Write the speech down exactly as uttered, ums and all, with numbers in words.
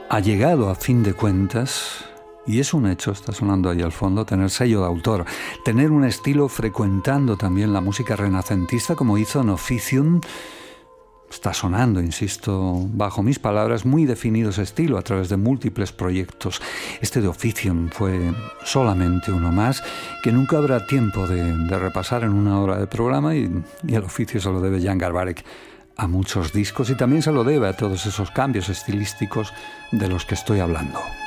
ha llegado a fin de cuentas, y es un hecho, está sonando ahí al fondo, tener sello de autor, tener un estilo frecuentando también la música renacentista como hizo en Officium. Está sonando, insisto, bajo mis palabras, muy definido ese estilo a través de múltiples proyectos. Este de Officium fue solamente uno más que nunca habrá tiempo de, de repasar en una hora de programa, y, y el oficio se lo debe Jan Garbarek a muchos discos, y también se lo debe a todos esos cambios estilísticos de los que estoy hablando.